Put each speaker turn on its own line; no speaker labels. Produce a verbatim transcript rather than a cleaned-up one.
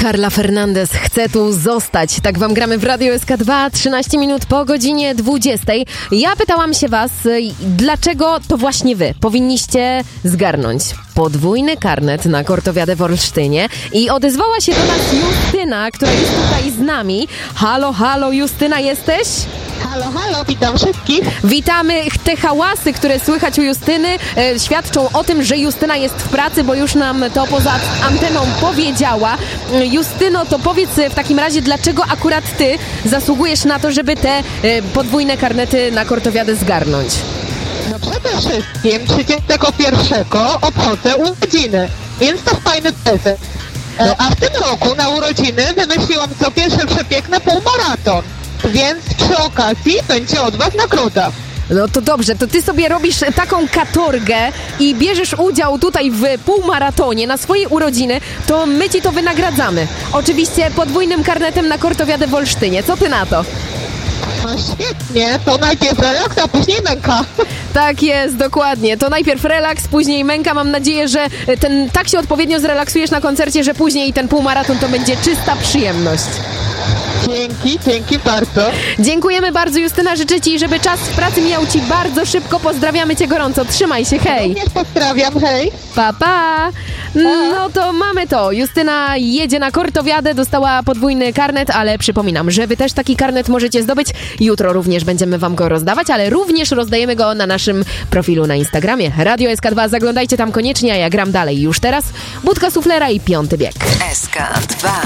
Carla Fernandez chce tu zostać. Tak wam gramy w Radio S K dwa, trzynaście minut po godzinie dwudziestej. Ja pytałam się was, dlaczego to właśnie wy powinniście zgarnąć podwójny karnet na Kortowiadę w Olsztynie. I odezwała się do nas Justyna, która jest tutaj z nami. Halo, halo, Justyna, jesteś?
Halo, halo, witam wszystkich.
Witamy. Te hałasy, które słychać u Justyny, e, świadczą o tym, że Justyna jest w pracy, bo już nam to poza anteną powiedziała. Justyno, to powiedz w takim razie, dlaczego akurat ty zasługujesz na to, żeby te e, podwójne karnety na Kortowiadę zgarnąć?
No przede wszystkim trzydziestego pierwszego obchodzę urodziny, więc to fajny prezent. E, a w tym roku na urodziny wymyśliłam sobie, że przepiękny półmaraton. Więc przy okazji będzie od was nagroda.
No to dobrze, to ty sobie robisz taką katorgę i bierzesz udział tutaj w półmaratonie na swojej urodziny, to my ci to wynagradzamy. Oczywiście podwójnym karnetem na Kortowiadę w Olsztynie. Co ty na to?
No świetnie, to najpierw relaks, a później męka.
Tak jest, dokładnie. To najpierw relaks, później męka. Mam nadzieję, że ten tak się odpowiednio zrelaksujesz na koncercie, że później ten półmaraton to będzie czysta przyjemność.
Dzięki, dzięki bardzo.
Dziękujemy bardzo, Justyna. Życzę ci, żeby czas w pracy mijał ci bardzo szybko. Pozdrawiamy cię gorąco. Trzymaj się, hej.
Również pozdrawiam, hej.
Pa, pa. No to mamy to. Justyna jedzie na Kortowiadę, dostała podwójny karnet, ale przypominam, że wy też taki karnet możecie zdobyć. Jutro również będziemy wam go rozdawać, ale również rozdajemy go na naszym profilu na Instagramie. Radio S K dwa, zaglądajcie tam koniecznie, a ja gram dalej już teraz. Budka Suflera i Piąty Bieg.
S K dwa.